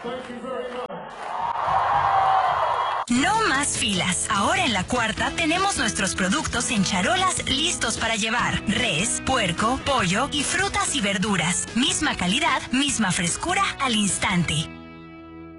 No más filas. Ahora en La Cuarta tenemos nuestros productos en charolas listos para llevar. Res, puerco, pollo y frutas y verduras. Misma calidad, misma frescura al instante.